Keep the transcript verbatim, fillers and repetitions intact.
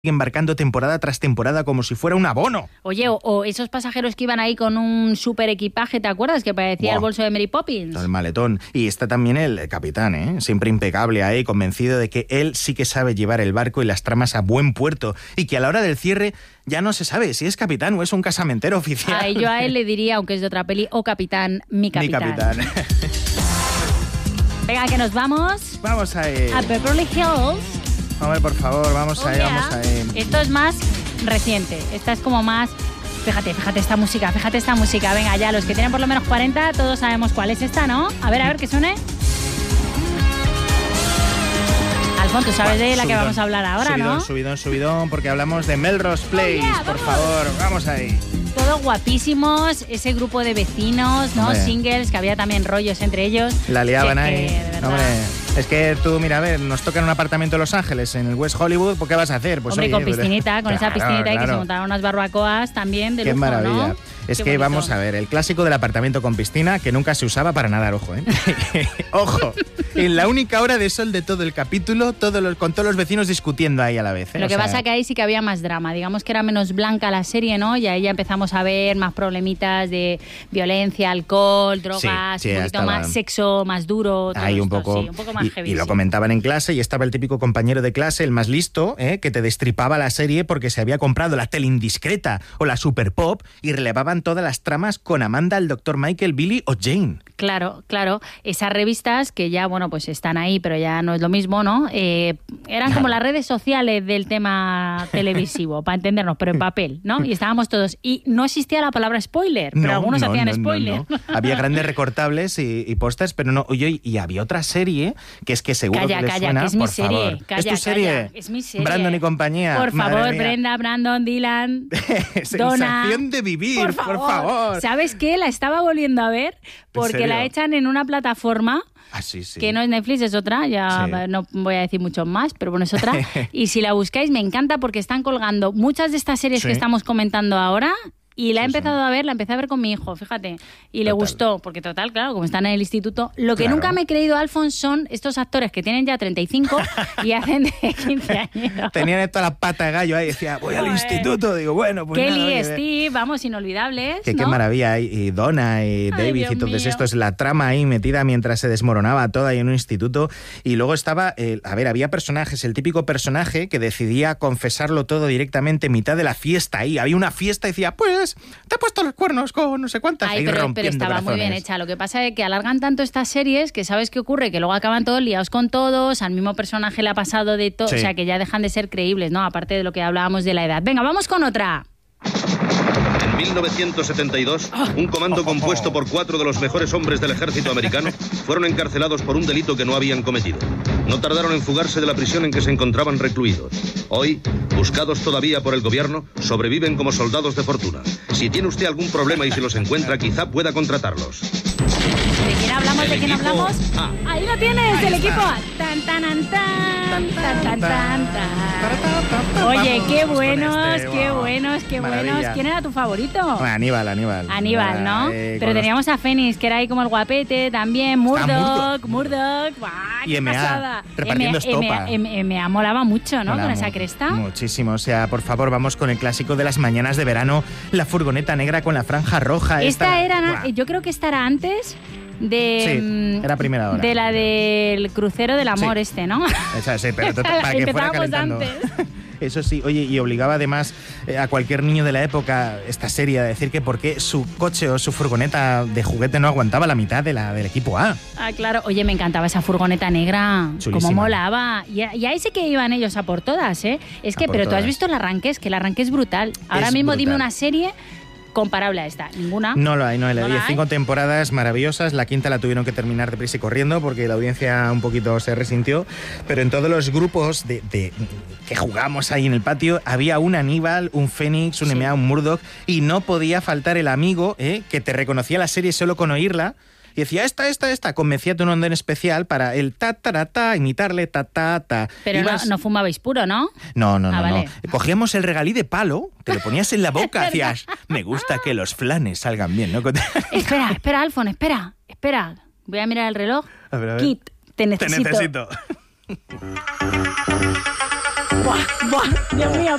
embarcando temporada tras temporada como si fuera un abono. Oye, o, o esos pasajeros que iban ahí con un super equipaje, ¿te acuerdas? Que parecía wow. el bolso de Mary Poppins. El maletón. Y está también el capitán, ¿eh? Siempre impecable ahí, convencido de que él sí que sabe llevar el barco y las tramas a buen puerto y que a la hora del cierre ya no se sabe si es capitán o es un casamentero oficial. Ay, yo a él le diría, aunque es de otra peli, o capitán, mi capitán. Mi capitán. Venga, que nos vamos. Vamos a ir. A Beverly Hills. Hombre, por favor, vamos oh, ahí, yeah. vamos ahí. Esto es más reciente, esta es como más... Fíjate, fíjate esta música, fíjate esta música. Venga, ya, los que tienen por lo menos cuarenta, todos sabemos cuál es esta, ¿no? A ver, a ver, que suene. Alfonso, tú sabes de la subidón, que vamos a hablar ahora, subidón, ¿no? Subidón, subidón, porque hablamos de Melrose Place. Oh, yeah, por favor, vamos ahí. Todos guapísimos, ese grupo de vecinos, ¿no? Hombre. Singles, que había también rollos entre ellos. La liaban que, ahí. Que, de verdad. Hombre, es que tú, mira, a ver, nos toca en un apartamento en Los Ángeles, en el West Hollywood, ¿pues qué vas a hacer? Pues, Hombre, oye, con piscinita, con claro, esa piscinita claro. y que se montaron unas barbacoas también de Qué lujo, maravilla. ¿no? Es Qué que bonito. Vamos a ver, el clásico del apartamento con piscina que nunca se usaba para nadar, ojo, ¿eh? Ojo, en la única hora de sol de todo el capítulo, todos los, con todos los vecinos discutiendo ahí a la vez, ¿eh? Lo o que sea... pasa que ahí sí que había más drama, digamos que era menos blanca la serie, ¿no? Y ahí ya empezamos a ver más problemitas de violencia, alcohol, drogas, sí, sí, un poquito estaba... más sexo, más duro, todo ahí un esto, poco, sí, un poco más y, heavy. y lo sí. comentaban en clase y estaba el típico compañero de clase, el más listo, ¿eh? Que te destripaba la serie porque se había comprado la tele indiscreta o la super pop y relevaban todas las tramas con Amanda, el doctor Michael, Billy o Jane. Claro, claro. Esas revistas que ya, bueno, pues están ahí, pero ya no es lo mismo, ¿no? Eh, eran claro. como las redes sociales del tema televisivo, para entendernos, pero en papel, ¿no? Y estábamos todos. Y no existía la palabra spoiler, pero no, algunos no, hacían no, spoiler. No, no. Había grandes recortables y, y pósters, pero no. Oye, y había otra serie que es que seguro calla, que les calla, suena, que es mi por serie. favor. Calla, ¿Es tu serie? Calla, es mi serie. Brandon y compañía. Por Madre favor, mía. Brenda, Brandon, Dylan, Sensación Donna. de vivir, por favor. por favor. ¿Sabes qué? La estaba volviendo a ver porque la echan en una plataforma. Ah, sí, sí. Que no es Netflix, es otra, ya sí. no voy a decir mucho más, pero bueno, es otra. Y si la buscáis, me encanta porque están colgando muchas de estas series sí. que estamos comentando ahora. Y la he sí, empezado sí. a ver, la empecé a ver con mi hijo, fíjate. Y total. Le gustó, porque total, claro, como están en el instituto. Lo que claro. nunca me he creído, Alfons, son estos actores que tienen ya treinta y cinco y hacen de quince años. Tenían toda la pata de gallo ahí, decía, voy al instituto. Digo, bueno, pues Kelly, nada, Steve, vamos, inolvidables, que, ¿no? Qué maravilla. Y Donna y David y entonces esto es la trama ahí metida mientras se desmoronaba toda ahí en un instituto. Y luego estaba, eh, a ver, había personajes, el típico personaje que decidía confesarlo todo directamente en mitad de la fiesta ahí. Había una fiesta y decía, pues, te he puesto los cuernos con no sé cuántas. Ay, pero, pero estaba corazones. Muy bien hecha. Lo que pasa es que alargan tanto estas series que ¿sabes qué ocurre? Que luego acaban todos liados con todos, al mismo personaje le ha pasado de todo, sí. o sea que ya dejan de ser creíbles, ¿no? Aparte de lo que hablábamos de la edad. Venga, vamos con otra. En mil novecientos setenta y dos, un comando compuesto por cuatro de los mejores hombres del ejército americano fueron encarcelados por un delito que no habían cometido. No tardaron en fugarse de la prisión en que se encontraban recluidos. Hoy, buscados todavía por el gobierno, sobreviven como soldados de fortuna. Si tiene usted algún problema y se los encuentra, quizá pueda contratarlos. ¿De quién hablamos? ¿De quién hablamos? A. Ahí lo tienes, el equipo A. Tan, tan, tan, tan, tan, tan, tan, tan. Oye, qué buenos, qué buenos, qué buenos. ¿Quién era tu favorito? Bueno, Aníbal, Aníbal. Aníbal, ¿no? Eh, Pero teníamos los... a Fénix, que era ahí como el guapete, también, Murdoch, Murdoch. ¡Qué y pasada! repartiendo estopa. M A molaba mucho, ¿no? Molaba con esa cresta. Muchísimo. O sea, por favor, vamos con el clásico de las mañanas de verano, la furgoneta negra con la franja roja. Esta, esta era, ¡buah! Yo creo que esta era antes... De, sí, era primera hora. De la del crucero del amor sí. este, ¿no? Esa, sí, pero para que fuera calentando. Antes. Eso sí, oye, y obligaba además eh, a cualquier niño de la época esta serie a decir que por qué su coche o su furgoneta de juguete no aguantaba la mitad de la del equipo A. Ah, claro. Oye, me encantaba esa furgoneta negra. Chulísima. Cómo molaba. Y, y ahí sí que iban ellos a por todas, ¿eh? Es que, pero todas. Tú has visto el arranque, es que el arranque es brutal. Ahora es mismo brutal. Dime una serie... comparable a esta, ninguna. No lo hay, no hay. ¿No Hay cinco temporadas maravillosas, la quinta la tuvieron que terminar deprisa y corriendo porque la audiencia un poquito se resintió, pero en todos los grupos de, de que jugamos ahí en el patio había un Aníbal, un Fénix, un sí. M A, un Murdoch y no podía faltar el amigo ¿eh? que te reconocía la serie solo con oírla. Y decía, esta, esta, esta, convencíate un onda en especial para el ta, ta, ta, ta, imitarle ta, ta, ta. Pero Ibas... no, no fumabais puro, ¿no? No, no, ah, no, vale. no. Cogíamos el regalí de palo, te lo ponías en la boca, hacías, me gusta que los flanes salgan bien, ¿no? Espera, espera, Alfon, espera, espera. Voy a mirar el reloj. A ver, a ver. Kit, te necesito. Te necesito. Buah, buah, Dios mío,